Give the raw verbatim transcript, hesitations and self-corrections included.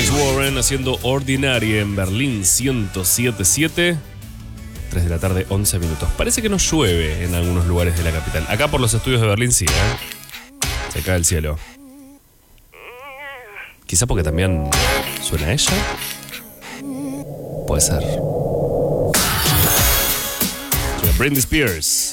Alex Warren haciendo Ordinary en Berlín ciento siete punto siete. tres de la tarde, once minutos. Parece que no llueve en algunos lugares de la capital. Acá por los estudios de Berlín sí, ¿eh? Se cae el cielo. Quizá porque también suena ella. Puede ser. Britney Spears.